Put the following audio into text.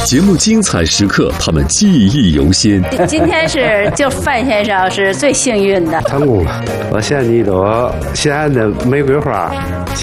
节目精彩时刻，他们记忆犹新。 今天就范先生是最幸运的， 成功了！我献你一朵西安的玫瑰花。